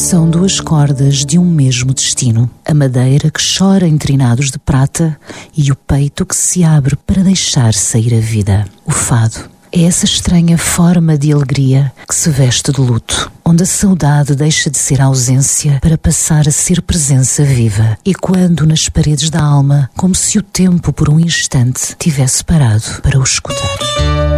São duas cordas de um mesmo destino, a madeira que chora em trinados de prata e o peito que se abre para deixar sair a vida. O fado é essa estranha forma de alegria que se veste de luto, onde a saudade deixa de ser ausência para passar a ser presença viva, e quando nas paredes da alma, como se o tempo por um instante tivesse parado para o escutar.